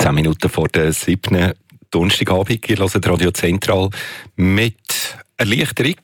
10 Minuten vor der 7. Donnerstagabend. Ihr hört Radio Zentral mit Erleichterung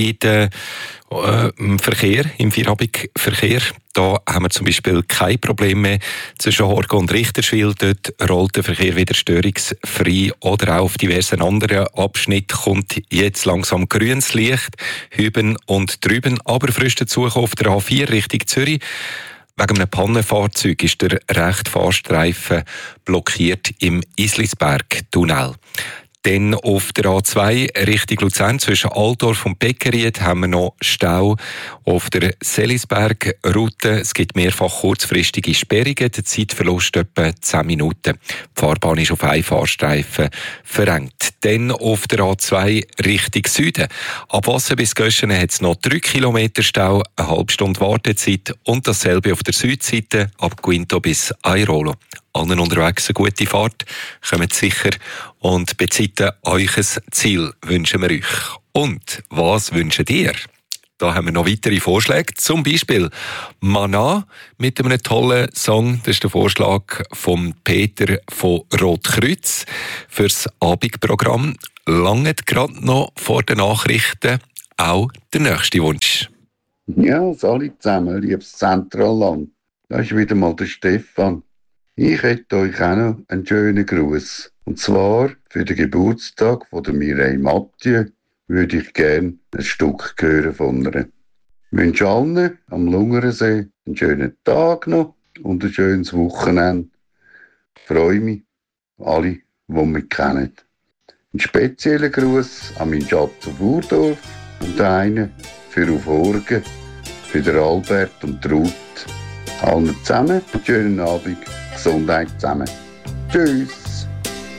im Verkehr, im Feierabendverkehr. Da haben wir zum Beispiel kein Problem mehr zwischen Horgen und Richterswil. Dort rollt der Verkehr wieder störungsfrei. Oder auch auf diversen anderen Abschnitten kommt jetzt langsam grünes Licht, hüben und drüben. Aber frisch dazu auf der A4 Richtung Zürich. Wegen einem Pannenfahrzeug ist der rechte Fahrstreifen blockiert im Islisberg-Tunnel. Dann auf der A2 Richtung Luzern zwischen Altdorf und Beckeried haben wir noch Stau auf der Selisberg-Route. Es gibt mehrfach kurzfristige Sperrungen, der Zeitverlust etwa 10 Minuten. Die Fahrbahn ist auf einen Fahrstreifen verengt. Dann auf der A2 Richtung Süden. Ab Wasser bis Göschen hat es noch 3 Kilometer Stau, eine halbe Stunde Wartezeit und dasselbe auf der Südseite ab Quinto bis Airolo. Allen unterwegs eine gute Fahrt, kommt sicher und beziehen euch ein Ziel, wünschen wir euch. Und was wünschen ihr? Da haben wir noch weitere Vorschläge, zum Beispiel Mana mit einem tollen Song. Das ist der Vorschlag von Peter von Rotkreuz fürs Abendprogramm. Langt gerade noch vor den Nachrichten auch der nächste Wunsch. Ja, alle zusammen, liebes Zentralland. Da ist wieder mal der Stefan. Ich hätte euch auch noch einen schönen Gruß. Und zwar für den Geburtstag von der Mireille Mathieu würde ich gerne ein Stück hören von ihr. Ich wünsche allen am Lungerensee einen schönen Tag noch und ein schönes Wochenende. Ich freue mich, alle, die mich kennen. Einen speziellen Gruß an meinen Schatz auf Urdorf und einen für auf Horgen, für den Albert und die Ruth. Allen zusammen einen schönen Abend. Gesundheit zusammen. Tschüss.